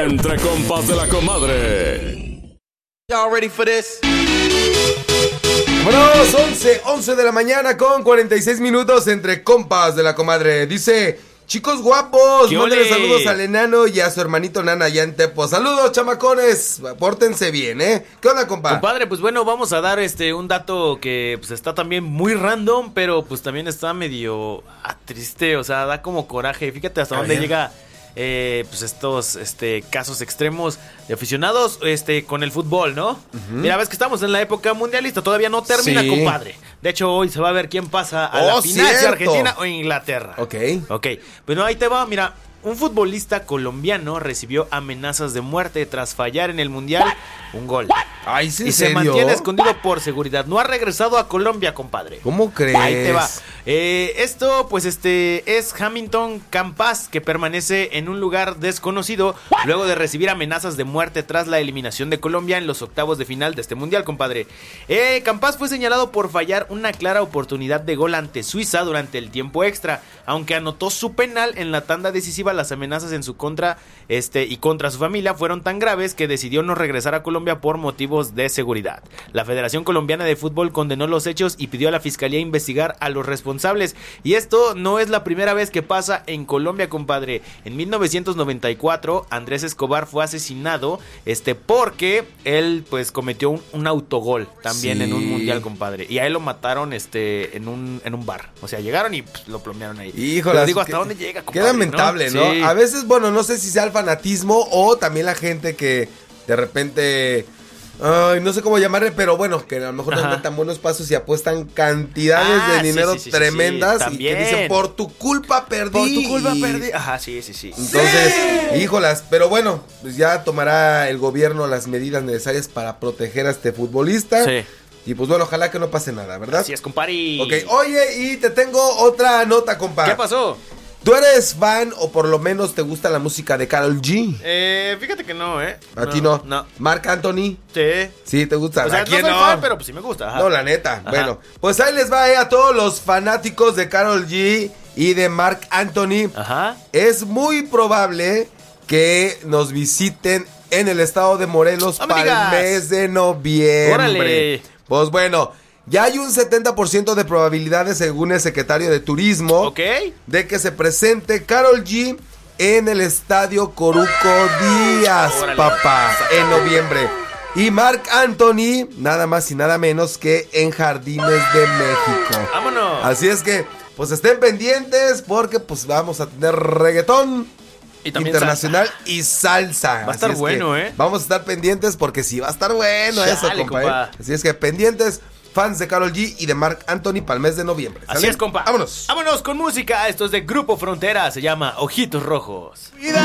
Entre compas de la comadre. Y'all ready for this? Bueno, 11 de la mañana con 46 minutos entre compas de la comadre. Dice, chicos guapos, mándenle saludos al enano y a su hermanito Nana allá en Tepo. Saludos, chamacones, pórtense bien, ¿eh? ¿Qué onda, compa? Compadre, pues bueno, vamos a dar un dato que pues está también muy random, pero pues también está medio triste, o sea, da como coraje. Fíjate hasta dónde llega pues estos casos extremos de aficionados con el fútbol, ¿no? Mira, ves que estamos en la época mundialista, todavía no termina, compadre. De hecho, hoy se va a ver quién pasa a la final, si Argentina o Inglaterra. Ok. Bueno, ahí te va, mira. Un futbolista colombiano recibió amenazas de muerte tras fallar en el Mundial un gol. Ay, ¿sí, y se mantiene escondido por seguridad. No ha regresado a Colombia, compadre. ¿Cómo crees? Ahí te va. Esto, pues, es Hamilton Campas, que permanece en un lugar desconocido luego de recibir amenazas de muerte tras la eliminación de Colombia en los octavos de final de este Mundial, compadre. Campas fue señalado por fallar una clara oportunidad de gol ante Suiza durante el tiempo extra, aunque anotó su penal en la tanda decisiva. Las amenazas en su contra y contra su familia fueron tan graves que decidió no regresar a Colombia por motivos de seguridad. La Federación Colombiana de Fútbol condenó los hechos y pidió a la fiscalía investigar a los responsables. Y esto no es la primera vez que pasa en Colombia, compadre. En 1994 Andrés Escobar fue asesinado porque él pues cometió un autogol también en un mundial, compadre. Y a él lo mataron en un bar. O sea, llegaron y pues, lo plomearon ahí. Híjole, pero digo, ¿hasta dónde llega, compadre? Qué lamentable, ¿no? Sí. A veces, bueno, no sé si sea el fanatismo o también la gente que de repente, no sé cómo llamarle, pero bueno, que a lo mejor no dan buenos pasos y apuestan cantidades de dinero tremendas y que dicen, por tu culpa perdí. Por tu culpa perdí. Ajá, sí. Entonces, híjolas, pero bueno, pues ya tomará el gobierno las medidas necesarias para proteger a este futbolista. Sí. Y pues bueno, ojalá que no pase nada, ¿verdad? Así es, compadre. Ok, oye, y te tengo otra nota, compa. ¿Qué pasó? ¿Tú eres fan o por lo menos te gusta la música de Karol G? Fíjate que no, ¿A ti no? No. ¿Marc Anthony? Sí. Sí, ¿te gusta? O sea, ¿A quién no soy fan, pero pues sí me gusta. Ajá. No, la neta. Ajá. Bueno, pues ahí les va a todos los fanáticos de Karol G y de Marc Anthony. Ajá. Es muy probable que nos visiten en el estado de Morelos para el mes de noviembre. ¡Órale! Pues bueno, ya hay un 70% de probabilidades, según el secretario de Turismo, de que se presente Karol G en el estadio Coruco Díaz, papá, en noviembre. Y Marc Anthony, nada más y nada menos que en Jardines de México. ¡Vámonos! Así es que, pues estén pendientes porque pues vamos a tener reggaetón internacional salsa. Y salsa. Va a estar bueno, Vamos a estar pendientes porque sí va a estar bueno eso, compa. Así es que pendientes, fans de Karol G y de Marc Anthony para el mes de noviembre. ¿Sale? Así es, compa. Vámonos. Vámonos con música. Esto es de Grupo Frontera. Se llama Ojitos Rojos. Vida